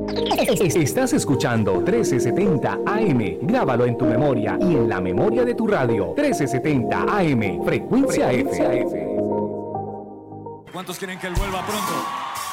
Estás escuchando 1370 AM. Grábalo en tu memoria y en la memoria de tu radio. 1370 AM, frecuencia F. ¿Cuántos quieren que él vuelva pronto?